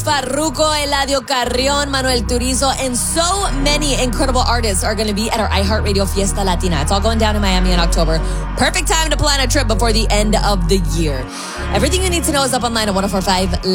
Farruko, Eladio Carrion, Manuel Turizo, and so many incredible artists are going to be at our iHeartRadio Fiesta Latina. It's all going down in Miami in October. Perfect time to plan a trip before the end of the year. Everything you need to know is up online at 1045